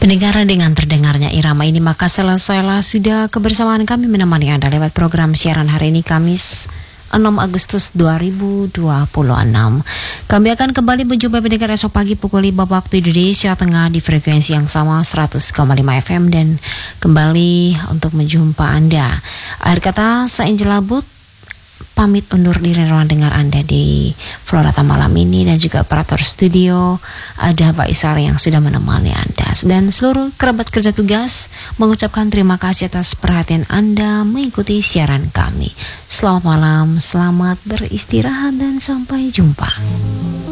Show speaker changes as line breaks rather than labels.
Pendengar, dengan terdengarnya irama ini maka selesailah sudah kebersamaan kami menemani Anda lewat program siaran hari ini Kamis 6 Agustus 2026. Kami akan kembali berjumpa pendengar esok pagi pukul 5 waktu Indonesia Tengah di frekuensi yang sama 100,5 FM dan kembali untuk menjumpa Anda. Akhir kata saya Angela But pamit undur diri ruang dengar Anda di Florata malam ini, dan juga operator studio ada Pak Isar yang sudah menemani Anda, dan seluruh kerabat kerja tugas mengucapkan terima kasih atas perhatian Anda mengikuti siaran kami. Selamat malam, selamat beristirahat, dan sampai jumpa.